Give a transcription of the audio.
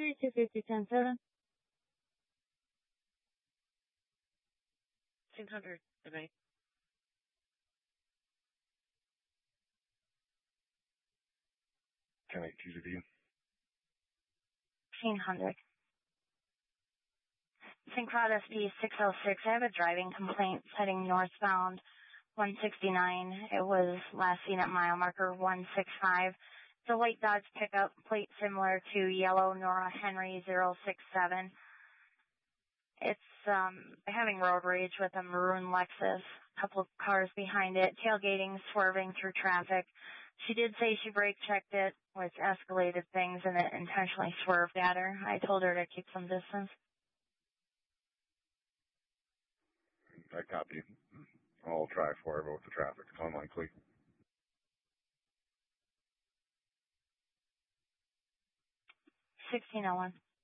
3-250-10-7. 1600, good night. Can I TGV? 1500. St. Cloud SP 606. I have a driving complaint heading northbound 169. It was last seen at mile marker 165. It's a white Dodge pickup, plate similar to yellow Nora Henry 067. It's having road rage with a maroon Lexus, a couple of cars behind it, tailgating, swerving through traffic. She did say she brake checked it, which escalated things, and it intentionally swerved at her. I told her to keep some distance. I copy. I'll try for it, but with the traffic, it's unlikely. 1601.